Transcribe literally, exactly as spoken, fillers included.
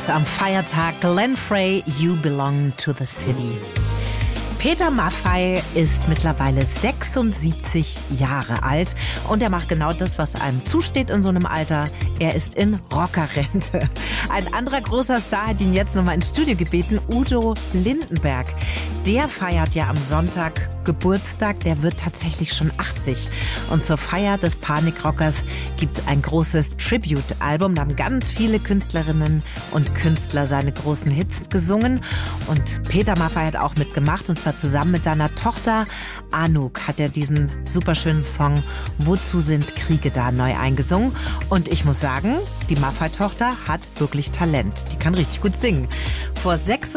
Rockers am Feiertag Glenn Frey, You Belong to the City. Peter Maffay ist mittlerweile sechsundsiebzig Jahre alt und er macht genau das, was einem zusteht in so einem Alter. Er ist in Rockerrente. Ein anderer großer Star hat ihn jetzt nochmal ins Studio gebeten, Udo Lindenberg. Der feiert ja am Sonntag Geburtstag, der wird tatsächlich schon achtzig. Und zur Feier des Panikrockers gibt es ein großes Tribute-Album. Da haben ganz viele Künstlerinnen und Künstler seine großen Hits gesungen. Und Peter Maffay hat auch mitgemacht, und zwar zusammen mit seiner Tochter Anouk hat er diesen superschönen Song Wozu sind Kriege da neu eingesungen. Und ich muss sagen, die Maffay-Tochter hat wirklich Talent. Die kann richtig gut singen. Vor sechs